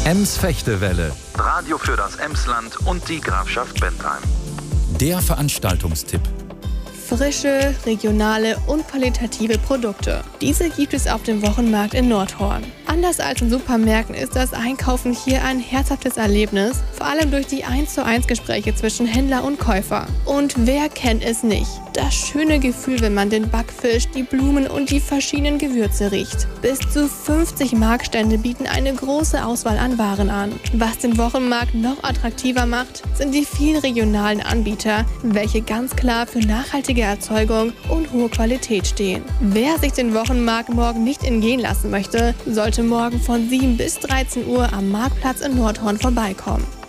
Ems-Fechtewelle, Radio für das Emsland und die Grafschaft Bentheim. der Veranstaltungstipp. Frische, regionale und qualitative Produkte. Diese gibt es auf dem Wochenmarkt in Nordhorn. Anders als in Supermärkten ist das Einkaufen hier ein herzhaftes Erlebnis, vor allem durch die 1:1 Gespräche zwischen Händler und Käufer. Und wer kennt es nicht? Das schöne Gefühl, wenn man den Backfisch, die Blumen und die verschiedenen Gewürze riecht. Bis zu 50 Marktstände bieten eine große Auswahl an Waren an. Was den Wochenmarkt noch attraktiver macht, sind die vielen regionalen Anbieter, welche ganz klar für nachhaltige Erzeugung und hohe Qualität stehen. Wer sich den Wochenmarkt morgen nicht entgehen lassen möchte, sollte morgen von 7 bis 13 Uhr am Marktplatz in Nordhorn vorbeikommen.